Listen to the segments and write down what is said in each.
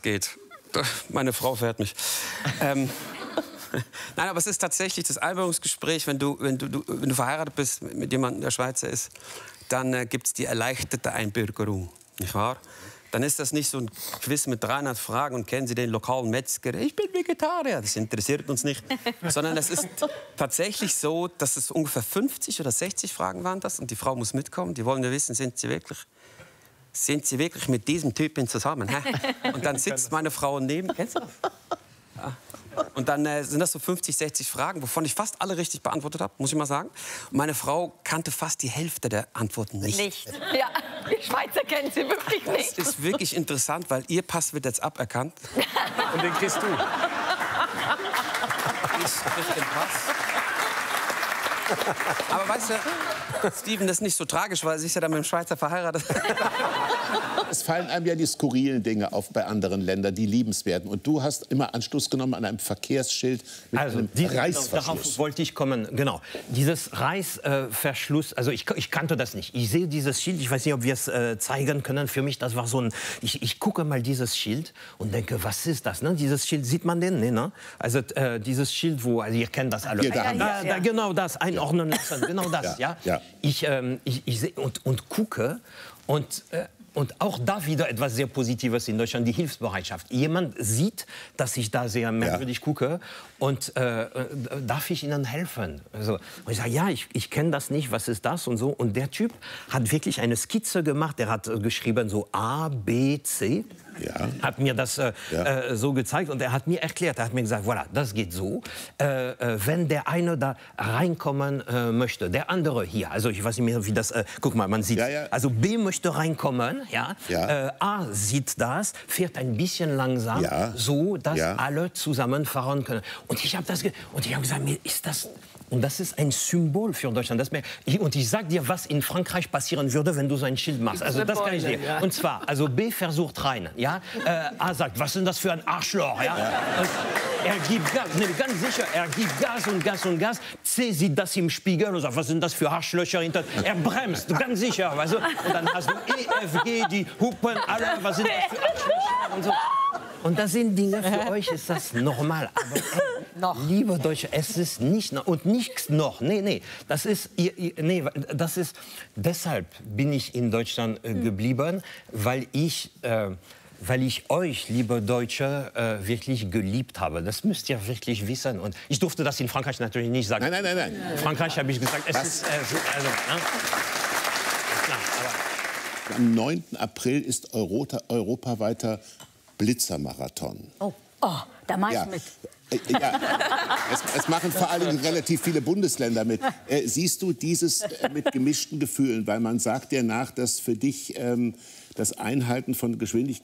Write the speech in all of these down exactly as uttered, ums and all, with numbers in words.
geht. Meine Frau fährt mich. ähm, Nein, aber es ist tatsächlich das Einbürgerungsgespräch, wenn du, wenn du, du, wenn du verheiratet bist mit jemandem, der Schweizer ist, dann äh, gibt es die erleichterte Einbürgerung, nicht wahr? Dann ist das nicht so ein Quiz mit dreihundert Fragen und kennen Sie den lokalen Metzger? Ich bin Vegetarier, das interessiert uns nicht. Sondern es ist tatsächlich so, dass es ungefähr fünfzig oder sechzig Fragen waren das und die Frau muss mitkommen. Die wollen ja wissen, sind Sie wirklich... Sind Sie wirklich mit diesem Typen zusammen? Hä? Und dann sitzt meine Frau neben. Kennst du das? Ja. Und dann äh, sind das so fünfzig, sechzig Fragen, wovon ich fast alle richtig beantwortet habe, muss ich mal sagen. Und meine Frau kannte fast die Hälfte der Antworten nicht. Nicht. Ja, die Schweizer kennen sie wirklich nicht. Das ist wirklich interessant, weil ihr Pass wird jetzt aberkannt. Und den kriegst du. Ich krieg den Pass. Aber weißt du, Steven, das ist nicht so tragisch, weil sie ist ja dann mit dem Schweizer verheiratet. Es fallen einem ja die skurrilen Dinge auf bei anderen Ländern, die liebenswerten. Und du hast immer Anschluss genommen an einem Verkehrsschild mit also, einem diese, Reißverschluss. Darauf wollte ich kommen, genau. Dieses Reißverschluss, äh, also ich, ich kannte das nicht. Ich sehe dieses Schild, ich weiß nicht, ob wir es äh, zeigen können. Für mich, das war so ein... Ich, ich gucke mal dieses Schild und denke, was ist das? Ne? Dieses Schild, sieht man den? Nee, ne? Also äh, dieses Schild, wo, also ihr kennt das alle. Hier, da, da, da, genau das, einordnen lassen, genau das, ja. ja. ja. Ich, ähm, ich, ich sehe und, und gucke und... Äh, Und auch da wieder etwas sehr Positives in Deutschland, die Hilfsbereitschaft. Jemand sieht, dass ich da sehr merkwürdig ja. gucke und äh, darf ich Ihnen helfen? Also, und ich sage, ja, ich, ich kenne das nicht, was ist das und so. Und der Typ hat wirklich eine Skizze gemacht, der hat äh, geschrieben so A, B, C. Ja. Hat mir das äh, ja. äh, so gezeigt und er hat mir erklärt, er hat mir gesagt, voilà, das geht so, äh, äh, wenn der eine da reinkommen äh, möchte, der andere hier, also ich weiß nicht mehr, wie das, äh, guck mal, man sieht, ja, ja. also B möchte reinkommen, ja, ja. Äh, A sieht das, fährt ein bisschen langsam, ja. so, dass ja. alle zusammen fahren können. Und ich habe das, und ich habe gesagt, mir ist das... Und das ist ein Symbol für Deutschland. Das mehr, ich, und ich sage dir, was in Frankreich passieren würde, wenn du so ein Schild machst. Also das kann ich dir. Und zwar, also B versucht rein, ja. Äh, A sagt, was ist denn das für ein Arschloch, ja. Und er gibt Gas, ne, ganz sicher, er gibt Gas und Gas und Gas. C sieht das im Spiegel und sagt, was sind das für Arschlöcher hinter. Er bremst, ganz sicher, weißt du. Und dann hast du E, F, G, die hupen alle, was sind das für Arschlöcher und so. Und das sind Dinge, für euch ist das normal. Aber ey, noch. Liebe Deutsche, es ist nicht noch, und nichts noch. Nee, nee, das ist, ihr, ihr, nee, das ist, deshalb bin ich in Deutschland äh, geblieben, weil ich, äh, weil ich euch, liebe Deutsche, äh, wirklich geliebt habe. Das müsst ihr wirklich wissen. Und ich durfte das in Frankreich natürlich nicht sagen. Nein, nein, nein. nein. In Frankreich habe ich gesagt, es Was? ist, äh, also, ne? Klar, aber am neunten April ist Europa, europaweiter Blitzermarathon. Oh, oh da mach ich ja. mit. Ja, es, es machen vor allem relativ viele Bundesländer mit. Äh, siehst du dieses äh, mit gemischten Gefühlen? Weil man sagt dir nach, dass für dich ähm, das Einhalten von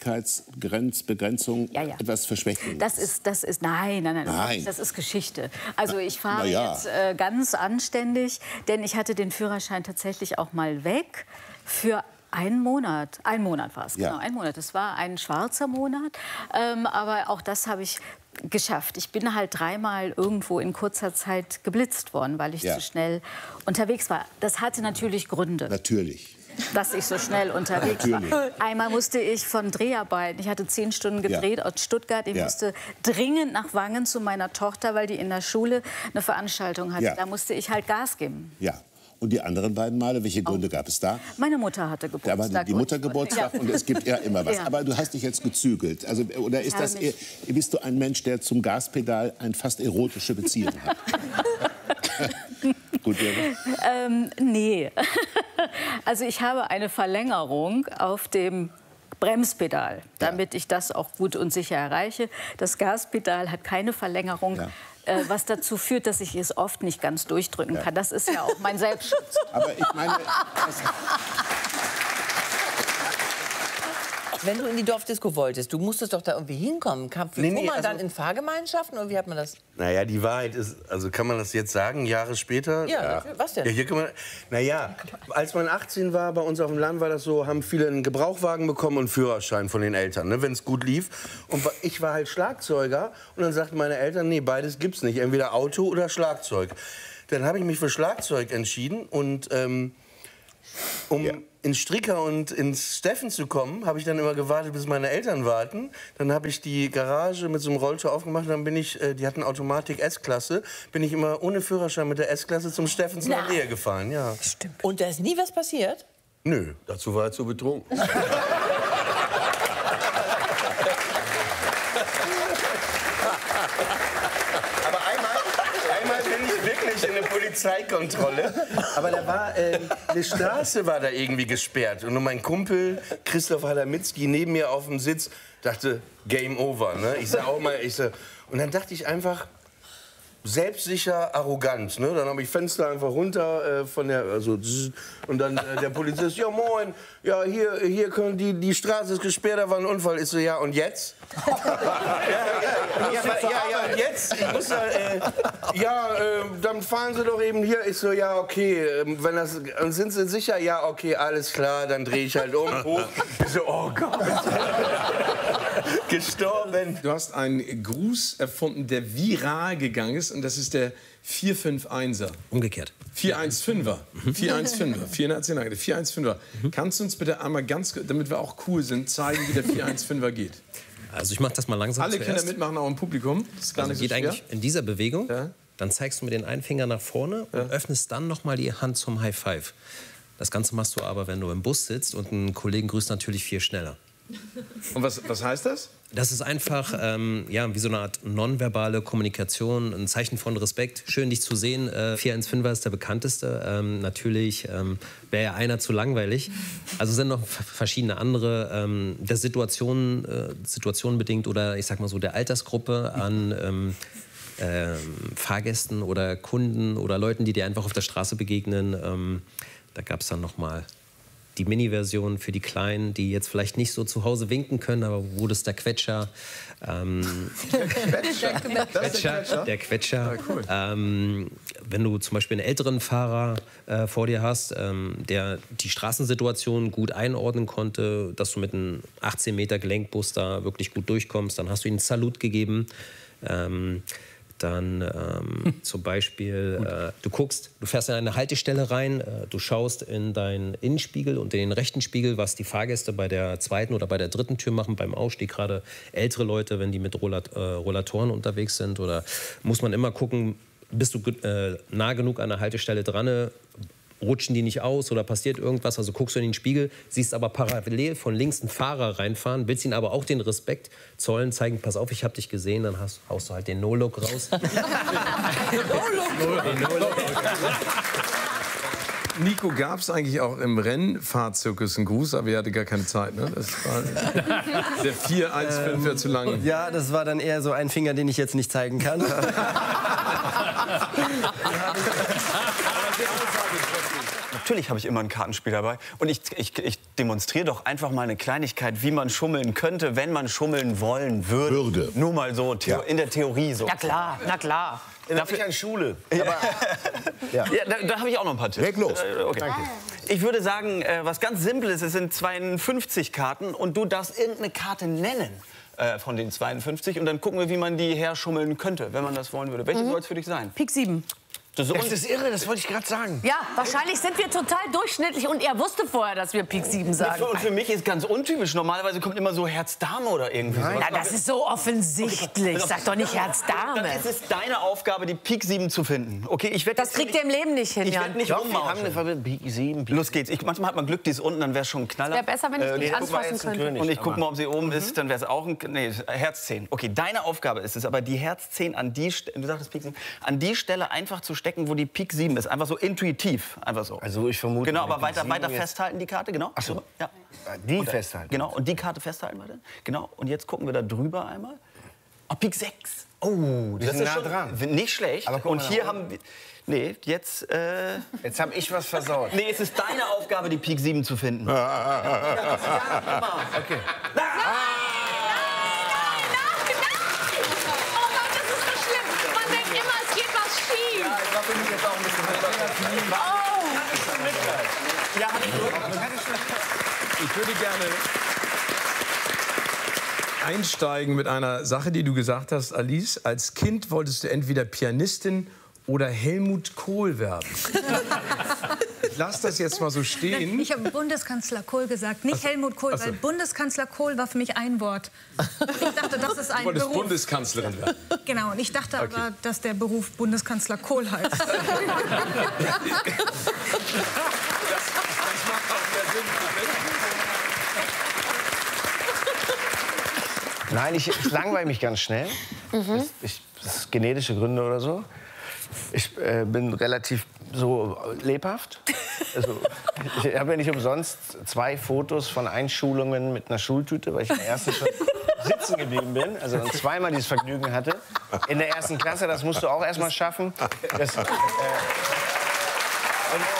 Geschwindigkeitsbegrenzung ja, ja. etwas verschwächen das ist. Das ist, nein, nein, nein, nein. das ist Geschichte. Also ich fahre ja. jetzt äh, ganz anständig, denn ich hatte den Führerschein tatsächlich auch mal weg für Ein Monat, ein Monat war es, ja. genau, ein Monat. Es war ein schwarzer Monat, ähm, aber auch das habe ich geschafft. Ich bin halt dreimal irgendwo in kurzer Zeit geblitzt worden, weil ich ja. zu schnell unterwegs war. Das hatte natürlich Gründe. Natürlich. Dass ich so schnell unterwegs Natürlich. war. Einmal musste ich von Dreharbeiten, ich hatte zehn Stunden gedreht ja. aus Stuttgart, ich ja. musste dringend nach Wangen zu meiner Tochter, weil die in der Schule eine Veranstaltung hatte. Ja. Da musste ich halt Gas geben. Ja. Und die anderen beiden Male, welche Gründe oh. gab es da? Meine Mutter hatte Geburtstag. Da war die Mutter Geburtstag ja. und es gibt ja immer was. Ja. Aber du hast dich jetzt gezügelt. Also, oder ist das, bist du ein Mensch, der zum Gaspedal eine fast erotische Beziehung hat? Gut, ähm, nee. Also ich habe eine Verlängerung auf dem Bremspedal, damit ja. ich das auch gut und sicher erreiche. Das Gaspedal hat keine Verlängerung. Ja. Was dazu führt, dass ich es oft nicht ganz durchdrücken ja. kann. Das ist ja auch mein Selbstschutz. Aber ich meine... Wenn du in die Dorfdisco wolltest, du musstest doch da irgendwie hinkommen. Kam für nee, nee, man also dann in Fahrgemeinschaften oder wie hat man das? Naja, die Wahrheit ist, also kann man das jetzt sagen, Jahre später? Ja, ja. Was denn? Ja, hier kann man, naja, als man achtzehn war, bei uns auf dem Land war das so, haben viele einen Gebrauchwagen bekommen und einen Führerschein von den Eltern, ne, wenn es gut lief. Und ich war halt Schlagzeuger und dann sagten meine Eltern, nee, beides gibt's nicht, entweder Auto oder Schlagzeug. Dann habe ich mich für Schlagzeug entschieden und ähm, um... Ja. ins Stricker und ins Steffen zu kommen, habe ich dann immer gewartet, bis meine Eltern warten. Dann habe ich die Garage mit so einem Rolltor aufgemacht und dann bin ich, äh, die hatten Automatik S-Klasse, bin ich immer ohne Führerschein mit der S-Klasse zum Steffens in der Nähe gefahren. Ja. Stimmt. Und da ist nie was passiert? Nö. Dazu war er zu betrunken. In eine Polizeikontrolle. Aber da war, äh, eine Straße war da irgendwie gesperrt. Und mein Kumpel Christoph Hadamitzki neben mir auf dem Sitz dachte, Game over. Ne? Ich sag auch mal, ich sag, und dann dachte ich einfach, selbstsicher, arrogant. Ne? Dann habe ich Fenster einfach runter äh, von der, also und dann äh, der Polizist, ja moin, ja hier, hier können die, die Straße ist gesperrt, da war ein Unfall. Ich so, ja und jetzt? ja, ja, ja, ja, ja, und jetzt? Ich muss da, äh, ja, äh, dann fahren Sie doch eben hier. Ich so, ja okay, äh, wenn das, und sind Sie sicher? Ja okay, alles klar, dann drehe ich halt um, hoch. Ich so, oh Gott. Gestorben. Du hast einen Gruß erfunden, der viral gegangen ist, und das ist der vier fünf einser. Umgekehrt. vier eins fünfer. vier eins fünfer. vierhundertzehn, vier eins fünfer. Kannst du uns bitte einmal ganz, damit wir auch cool sind, zeigen, wie der vier eins fünfer geht? Also ich mache das mal langsam Alle zuerst. Kinder mitmachen, auch im Publikum. Das ist gar Also nicht geht so schwer. eigentlich in dieser Bewegung. Ja. Dann zeigst du mit den einen Finger nach vorne und Ja. öffnest dann noch mal die Hand zum High Five. Das Ganze machst du aber, wenn du im Bus sitzt und einen Kollegen grüßt, natürlich viel schneller. Und was, was heißt das? Das ist einfach ähm, ja, wie so eine Art nonverbale Kommunikation, ein Zeichen von Respekt. Schön, dich zu sehen. Äh, vier eins fünfer ist der bekannteste. Ähm, natürlich ähm, wäre ja einer zu langweilig. Also sind noch verschiedene andere, ähm, der Situation, äh, Situation bedingt oder ich sag mal so der Altersgruppe an ähm, ähm, Fahrgästen oder Kunden oder Leuten, die dir einfach auf der Straße begegnen. Ähm, da gab es dann noch mal die Mini-Version für die Kleinen, die jetzt vielleicht nicht so zu Hause winken können, aber wo das der Quetscher, ähm, Der Quetscher. Das ist der Quetscher. der Quetscher, Ja, cool. ähm, wenn du zum Beispiel einen älteren Fahrer äh, vor dir hast, ähm, der die Straßensituation gut einordnen konnte, dass du mit einem achtzehn Meter Gelenkbus da wirklich gut durchkommst, dann hast du ihm einen Salut gegeben. Ähm, Dann ähm, zum Beispiel, äh, du guckst, du fährst in eine Haltestelle rein, äh, du schaust in deinen Innenspiegel und in den rechten Spiegel, was die Fahrgäste bei der zweiten oder bei der dritten Tür machen, beim Ausstieg, gerade ältere Leute, wenn die mit Rollat äh, Rollatoren unterwegs sind. Oder muss man immer gucken, bist du äh, nah genug an der Haltestelle dran, rutschen die nicht aus oder passiert irgendwas, also guckst du in den Spiegel, siehst aber parallel von links einen Fahrer reinfahren, willst ihn aber auch den Respekt zollen, zeigen, pass auf, ich hab dich gesehen, dann hast, haust du halt den No-Look raus. Den No-Look. Nico, gab es eigentlich auch im Rennfahrzirkus einen Gruß, aber ihr hatte gar keine Zeit, ne? Das war der vier eins fünf wäre zu lang. Ja, das war dann eher so ein Finger, den ich jetzt nicht zeigen kann. Natürlich habe ich immer ein Kartenspiel dabei. Und ich, ich, ich demonstriere doch einfach mal eine Kleinigkeit, wie man schummeln könnte, wenn man schummeln wollen würde. Würde. Nur mal so Theo- Ja. in der Theorie so. Na klar, na klar. Dafür an Schule. Ja, ja da, da habe ich auch noch ein paar Tipps. Leg los. Äh, Okay. Ich würde sagen, äh, was ganz Simples, es sind zweiundfünfzig Karten und du darfst irgendeine Karte nennen äh, von den zweiundfünfzig und dann gucken wir, wie man die herschummeln könnte, wenn man das wollen würde. Welche soll es für dich sein? Pik sieben. Das ist, ist irre, das wollte ich gerade sagen. Ja, wahrscheinlich sind wir total durchschnittlich und er wusste vorher, dass wir Pik sieben sagen. und für mich ist ganz untypisch. Normalerweise kommt immer so Herz-Dame oder irgendwie sowas. Na, das ist so offensichtlich. Sag doch nicht Dann Herz-Dame. ist es deine Aufgabe, die Pik sieben zu finden. Okay, ich werde Das kriegt ihr im Leben nicht hin, Ich Jan. werde nicht Doch, wir haben rummauscheln. eine Pik sieben. Los geht's. Ich, manchmal hat man Glück, die ist unten, dann wäre schon ein Knaller. Wäre besser, wenn ich Äh, dich guck mal anfassen jetzt- könnte. Und ich gucke mal, ob sie oben ist, dann wäre es auch ein nee, Herz zehn. Okay, deine Aufgabe ist es, aber die Herz zehn an die St- du sagtest Pik sieben, an die Stelle einfach zu stecken, wo die Pik sieben ist. Einfach so intuitiv. Einfach so. Also ich vermute... Genau, wenn aber die weiter, sieben weiter jetzt- festhalten, die Karte, genau. Ach so. Ja. Die Und, äh, festhalten. Genau, und die Karte festhalten weiter. Genau, und jetzt gucken wir da drüber einmal. Oh, Pik sechs. Oh, das sind ist nah schon dran. nicht schlecht. Aber guck und mal hier nach haben wir... Nee, jetzt... Äh, Jetzt habe ich was versaut. nee, es ist deine Aufgabe, die Pik sieben zu finden. Okay. Oh Mann, das ist so schlimm. Man denkt immer, es geht was schief. Das war für mich jetzt auch ein bisschen... Ja, hatte ich Glück. Ich würde gerne einsteigen mit einer Sache, die du gesagt hast, Alice. Als Kind wolltest du entweder Pianistin oder Helmut Kohl werden. lasse das jetzt mal so stehen. Ich habe Bundeskanzler Kohl gesagt, nicht so. Helmut Kohl, so. Weil Bundeskanzler Kohl war für mich ein Wort. Ich dachte, das ist ein du Beruf. Bundeskanzlerin werden. Genau, und ich dachte okay. aber, dass der Beruf Bundeskanzler Kohl heißt. das, das macht auch mehr Sinn. Nein, ich, ich langweile mich ganz schnell. Mhm. Ich, das ist genetische Gründe oder so. Ich äh, bin relativ so lebhaft. Also, ich habe ja nicht umsonst zwei Fotos von Einschulungen mit einer Schultüte, weil ich in der ersten schon sitzen geblieben bin. Also und zweimal dieses Vergnügen hatte. In der ersten Klasse, das musst du auch erst mal schaffen. Das, äh, und,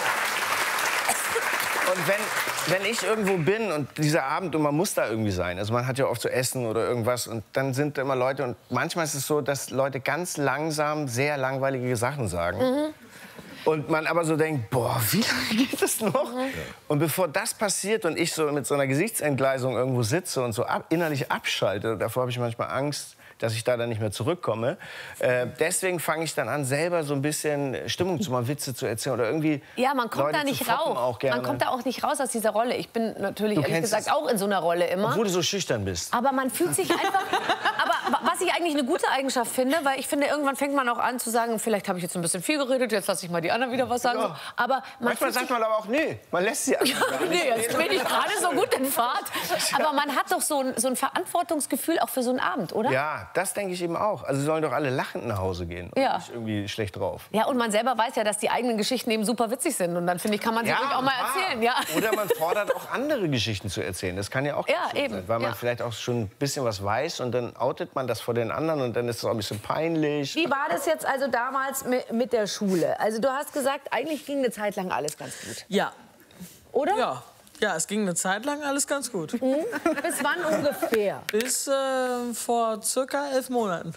und wenn, wenn ich irgendwo bin und dieser Abend, und man muss da irgendwie sein, also man hat ja oft zu essen oder irgendwas, und dann sind da immer Leute, und manchmal ist es so, dass Leute ganz langsam sehr langweilige Sachen sagen. Mhm. Und man aber so denkt, boah, wie lange geht das noch? Mhm. Und bevor das passiert und ich so mit so einer Gesichtsentgleisung irgendwo sitze und so ab, innerlich abschalte, davor habe ich manchmal Angst, dass ich da dann nicht mehr zurückkomme. Äh, deswegen fange ich dann an, selber so ein bisschen Stimmung zu machen, Witze zu erzählen oder irgendwie. Ja, man kommt Leute da nicht raus. Auch gerne. Man kommt da auch nicht raus aus dieser Rolle. Ich bin natürlich Du ehrlich gesagt das, auch in so einer Rolle immer. Obwohl du so schüchtern bist. Aber man fühlt sich einfach. Aber was ich eigentlich eine gute Eigenschaft finde, weil ich finde, irgendwann fängt man auch an zu sagen, vielleicht habe ich jetzt ein bisschen viel geredet, jetzt lasse ich mal die anderen wieder was sagen. Ja. Aber man manchmal sagt man aber auch, nee, man lässt sie einfach ja, nee, jetzt bin ich gerade so gut in Fahrt. Aber man hat doch so ein, so ein Verantwortungsgefühl auch für so einen Abend, oder? Ja, das denke ich eben auch. Also sie sollen doch alle lachend nach Hause gehen und ja. nicht irgendwie schlecht drauf. Ja, und man selber weiß ja, dass die eigenen Geschichten eben super witzig sind. Und dann, finde ich, kann man sie ja, ruhig auch mal erzählen. Ja. Oder man fordert auch andere Geschichten zu erzählen. Das kann ja auch ja, eben. sein, weil man ja. vielleicht auch schon ein bisschen was weiß und dann outet man das vor den anderen und dann ist es auch ein bisschen peinlich. Wie war das jetzt also damals mit, mit der Schule? Also du hast gesagt, eigentlich ging eine Zeit lang alles ganz gut. Ja. Oder? Ja. Ja, es ging eine Zeit lang alles ganz gut. Mhm. Bis wann ungefähr? Bis äh, vor circa elf Monaten.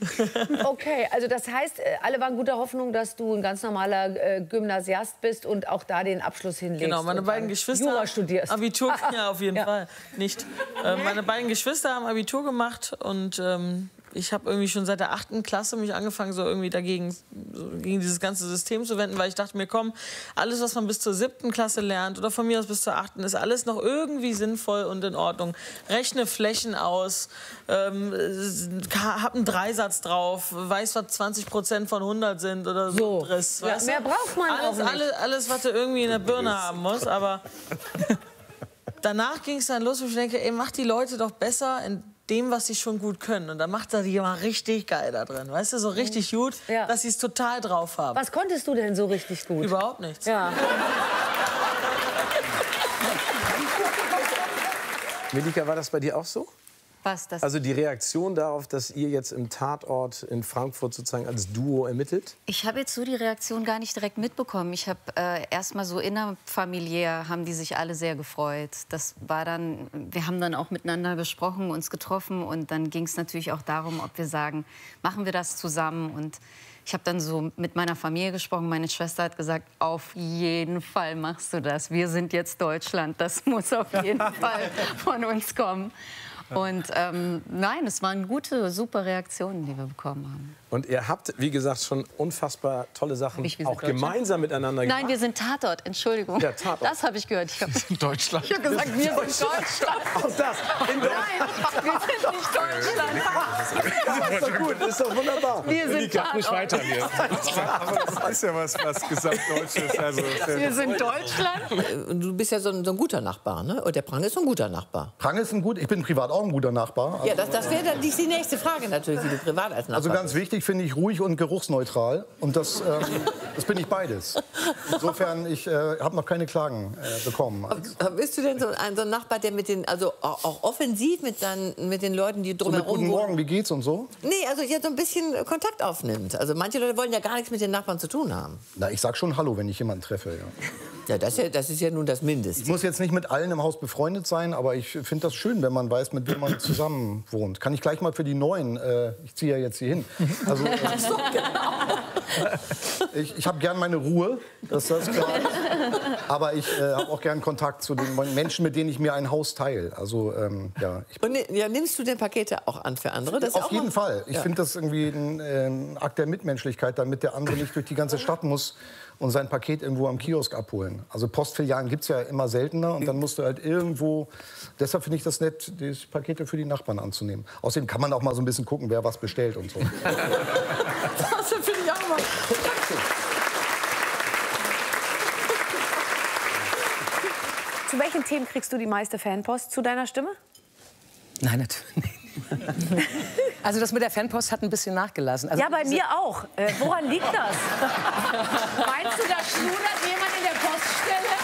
Okay, also das heißt, alle waren guter Hoffnung, dass du ein ganz normaler äh, Gymnasiast bist und auch da den Abschluss hinlegst. Genau, meine beiden Geschwister Jura studierst. Abitur, ja, auf jeden ja. Fall nicht. Äh, meine beiden Geschwister haben Abitur gemacht und ähm, ich habe irgendwie schon seit der achten Klasse mich angefangen, so irgendwie dagegen, so gegen dieses ganze System zu wenden, weil ich dachte mir, komm, alles, was man bis zur siebten Klasse lernt oder von mir aus bis zur achten, ist alles noch irgendwie sinnvoll und in Ordnung. Rechne Flächen aus, ähm, hab einen Dreisatz drauf, weiß, was zwanzig Prozent von hundert sind oder so. so. Driss, Ja, mehr braucht man alles, auch nicht. Alles, alles, was du irgendwie in der Birne haben musst, aber danach ging es dann los, wo ich denke, ey, mach die Leute doch besser in dem, was sie schon gut können. Und dann macht er die mal richtig geil da drin. Weißt du, so richtig gut, ja. dass sie es total drauf haben. Was konntest du denn so richtig gut? Überhaupt nichts. Ja. Melika, war das bei dir auch so? Was, das Also die Reaktion darauf, dass ihr jetzt im Tatort in Frankfurt sozusagen als Duo ermittelt? Ich habe jetzt so die Reaktion gar nicht direkt mitbekommen. Ich habe äh, erst mal so innerfamiliär haben die sich alle sehr gefreut. Das war dann, wir haben dann auch miteinander gesprochen, uns getroffen und dann ging es natürlich auch darum, ob wir sagen, machen wir das zusammen. Und ich habe dann so mit meiner Familie gesprochen. Meine Schwester hat gesagt, auf jeden Fall machst du das. Wir sind jetzt Deutschland. Das muss auf jeden Fall von uns kommen. Und ähm, nein, es waren gute, super Reaktionen, die wir bekommen haben. Und ihr habt, wie gesagt, schon unfassbar tolle Sachen auch gemeinsam miteinander gemacht. Nein, wir sind Tatort, Entschuldigung. Ja, Tatort. Das habe ich gehört. Ich hab, Deutschland. Ich habe gesagt, wir sind Deutschland. Auch das. In Nein, wir sind nicht Deutschland. Das ist doch gut, das ist doch wunderbar. Wir sind Tatort. Nicht weiter hier. Aber das ist ja was, was Gesamtdeutsches. Also, wir sind Deutschland. Du bist ja so ein, so ein guter Nachbar, ne? Und der Prang ist so ein guter Nachbar. Prang ist ein gut, ich bin privat auch ein guter Nachbar. Also ja, das, das wäre dann die, die nächste Frage natürlich, wie du privat als Nachbar Also ganz wichtig finde ich ruhig und geruchsneutral. Und das, ähm, das bin ich beides. Insofern, ich äh, habe noch keine Klagen äh, bekommen. Aber bist du denn so ein, so ein Nachbar, der mit den, also auch, auch offensiv mit, dann, mit den Leuten, die So mit drumherum guten wohnen? Morgen, wie geht's und so? Nee, also ja, so ein bisschen Kontakt aufnimmt. Also manche Leute wollen ja gar nichts mit den Nachbarn zu tun haben. Na, ich sag schon Hallo, wenn ich jemanden treffe. Ja. Ja, das, ist ja, das ist ja nun das Mindeste. Ich muss jetzt nicht mit allen im Haus befreundet sein, aber ich finde das schön, wenn man weiß, mit wem man zusammen wohnt. Kann ich gleich mal für die Neuen, äh, ich ziehe ja jetzt hier hin. Also, äh, so, genau. ich ich habe gern meine Ruhe, das ist klar. Aber ich äh, habe auch gern Kontakt zu den Menschen, mit denen ich mir ein Haus teile. Also, ähm, ja, ich Und ja, nimmst du denn Pakete auch an für andere? Das ist Auf auch jeden mal- Fall. Ich Ja. finde das irgendwie ein, äh, ein Akt der Mitmenschlichkeit, damit der andere nicht durch die ganze Stadt muss und sein Paket irgendwo am Kiosk abholen. Also Postfilialen gibt es ja immer seltener und dann musst du halt irgendwo... Deshalb finde ich das nett, die Pakete für die Nachbarn anzunehmen. Außerdem kann man auch mal so ein bisschen gucken, wer was bestellt und so. Das finde ich auch mal. Zu welchen Themen kriegst du die meiste Fanpost? Zu deiner Stimme? Nein, natürlich nicht. Also das mit der Fanpost hat ein bisschen nachgelassen. Also ja, bei mir auch. Äh, woran liegt das? Meinst du, da schludert jemand in der Poststelle?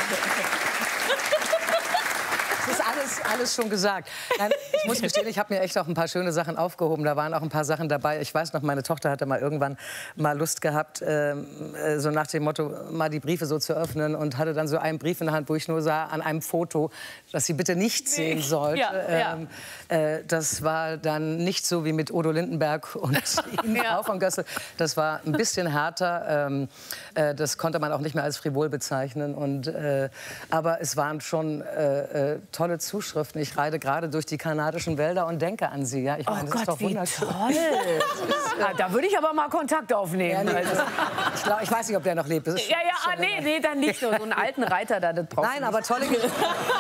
Das ist alles, alles schon gesagt. Nein, ich muss gestehen, ich habe mir echt auch ein paar schöne Sachen aufgehoben. Da waren auch ein paar Sachen dabei. Ich weiß noch, meine Tochter hatte mal irgendwann mal Lust gehabt, äh, so nach dem Motto, mal die Briefe so zu öffnen und hatte dann so einen Brief in der Hand, wo ich nur sah, an einem Foto, das sie bitte nicht sehen sollte. Ja, ja. Ähm, äh, das war dann nicht so wie mit Udo Lindenberg und Ihnen, Ja. Frau von Gössel. Das war ein bisschen härter. Ähm, äh, das konnte man auch nicht mehr als frivol bezeichnen. Und, äh, aber es waren schon äh, äh, tolle Zuschriften. Ich reite gerade durch die kanadischen Wälder und denke an Sie. Ja, ich meine, Oh das Gott, ist doch wie wunderschön. toll. Ah, da würde ich aber mal Kontakt aufnehmen. Ja, nee, Also. ich, glaub, ich weiß nicht, ob der noch lebt. Das ist Ja, ja, schon ah, nee, nee, dann nicht so. So einen alten Reiter da, das brauchst Nein, du aber nicht. tolle Geschichte.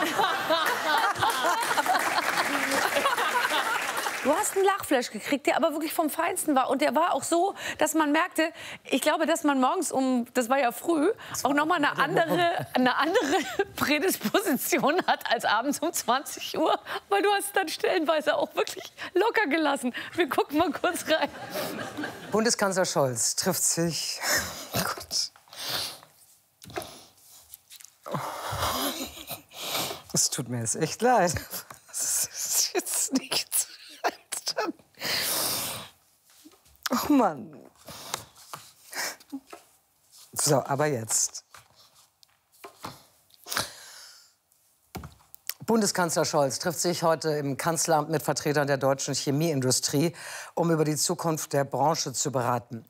Du hast einen Lachflash gekriegt, der aber wirklich vom Feinsten war. Und der war auch so, dass man merkte, ich glaube, dass man morgens um, das war ja früh, auch noch mal eine andere, eine andere Prädisposition hat als abends um zwanzig Uhr. Weil du hast es dann stellenweise auch wirklich locker gelassen. Wir gucken mal kurz rein. Bundeskanzler Scholz trifft sich. Oh Gott. Es tut mir jetzt echt leid. Das ist jetzt nichts. Oh Mann. So, aber jetzt. Bundeskanzler Scholz trifft sich heute im Kanzleramt mit Vertretern der deutschen Chemieindustrie, um über die Zukunft der Branche zu beraten.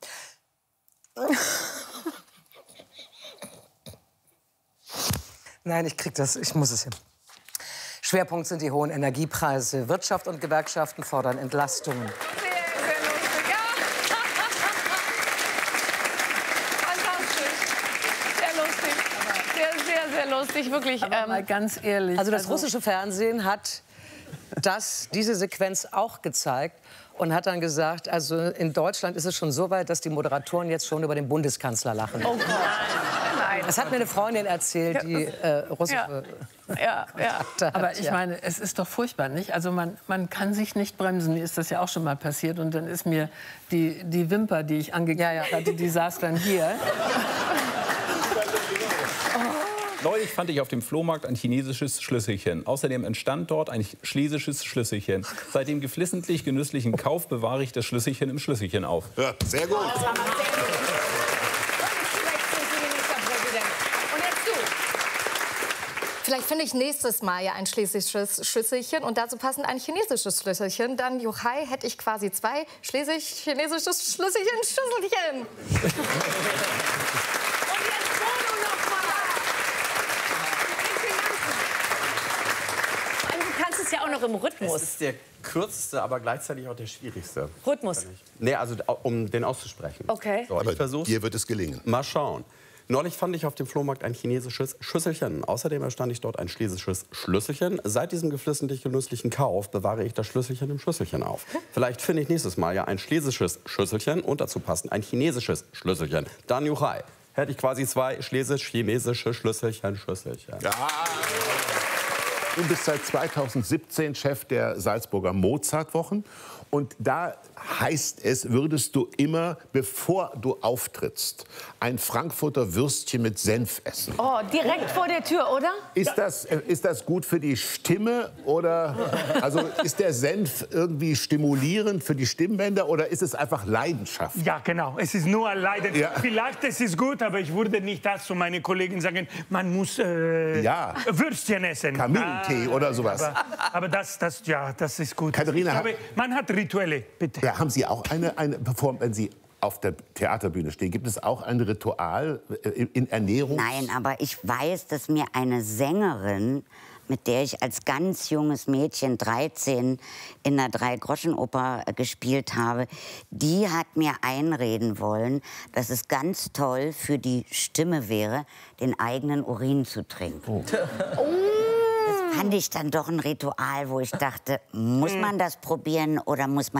Nein, ich krieg das, ich muss es hin. Schwerpunkt sind die hohen Energiepreise. Wirtschaft und Gewerkschaften fordern Entlastungen. Sehr lustig, wirklich. Aber mal ganz ehrlich. Also das russische Fernsehen hat das, diese Sequenz auch gezeigt und hat dann gesagt, also in Deutschland ist es schon so weit, dass die Moderatoren jetzt schon über den Bundeskanzler lachen. Oh Gott. Nein. Das hat mir eine Freundin erzählt, die äh, russische... Ja, ja. Aber ich ja. meine, es ist doch furchtbar, nicht? Also man, man kann sich nicht bremsen. Mir ist das ja auch schon mal passiert. Und dann ist mir die, die Wimper, die ich angekriegt ja, ja. hatte, die saß dann hier. Neulich fand ich auf dem Flohmarkt ein chinesisches Schlüsselchen. Außerdem entstand dort ein schlesisches Schlüsselchen. Seit dem geflissentlich genüsslichen Kauf bewahre ich das Schlüsselchen im Schlüsselchen auf. Ja, sehr gut. Vielleicht finde ich nächstes Mal ja ein schlesisches Schlüsselchen und dazu passend ein chinesisches Schlüsselchen. Dann, Juchai, hätte ich quasi zwei schlesisch-chinesisches Schlüsselchen, Schlüsselchen. Du kannst es ja auch noch im Rhythmus. Es ist der kürzeste, aber gleichzeitig auch der schwierigste. Rhythmus. Nee, also um den auszusprechen. Okay. So, ich versuch's. Dir wird es gelingen. Mal schauen. Neulich fand ich auf dem Flohmarkt ein chinesisches Schüsselchen. Außerdem erstand ich dort ein schlesisches Schlüsselchen. Seit diesem geflissentlich genüsslichen Kauf bewahre ich das Schlüsselchen im Schlüsselchen auf. Vielleicht finde ich nächstes Mal ja ein schlesisches Schlüsselchen und dazu passend ein chinesisches Schlüsselchen. Dann Juchai. Hätte ich quasi zwei schlesisch-chinesische Schlüsselchen, Schlüsselchen. Ja. Du bist seit zweitausendsiebzehn Chef der Salzburger Mozartwochen. Und da heißt es, würdest du immer, bevor du auftrittst, ein Frankfurter Würstchen mit Senf essen. Oh, direkt vor der Tür, oder? Ist das, äh, ist das gut für die Stimme oder also ist der Senf irgendwie stimulierend für die Stimmbänder oder ist es einfach Leidenschaft? Ja, genau. Es ist nur Leidenschaft. Ja. Vielleicht ist es gut, aber ich würde nicht das zu meinen Kollegen sagen, man muss äh, Ja. Würstchen essen. Kamillentee oder sowas. Aber, aber das, das, ja, das ist gut. Katharina, ich glaube, man hat Rituelle, bitte. Ja, haben Sie auch eine, eine bevor, wenn Sie auf der Theaterbühne stehen, gibt es auch ein Ritual in Ernährung? Nein, aber ich weiß, dass mir eine Sängerin mit der ich als ganz junges Mädchen, dreizehn, in einer Drei-Groschen-Oper gespielt habe, die hat mir einreden wollen, dass es ganz toll für die Stimme wäre, den eigenen Urin zu trinken. Oh. Das fand ich dann doch ein Ritual, wo ich dachte, muss man das probieren oder muss man